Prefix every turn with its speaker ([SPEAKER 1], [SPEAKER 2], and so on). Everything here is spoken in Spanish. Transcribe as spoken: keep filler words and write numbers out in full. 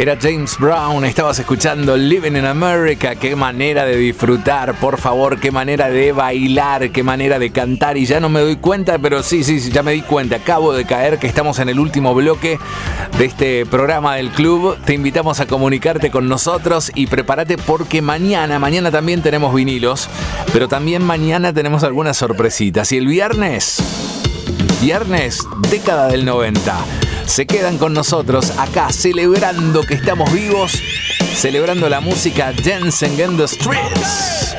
[SPEAKER 1] Era James Brown, estabas escuchando Living in America. Qué manera de disfrutar, por favor, qué manera de bailar, qué manera de cantar. Y ya no me doy cuenta, pero sí, sí, sí, ya me di cuenta. Acabo de caer que estamos en el último bloque de este programa del club. Te invitamos a comunicarte con nosotros y prepárate porque mañana, mañana también tenemos vinilos, pero también mañana tenemos algunas sorpresitas. Y el viernes, viernes, década del noventa. Se quedan con nosotros acá celebrando que estamos vivos, celebrando la música Dancing in the Streets.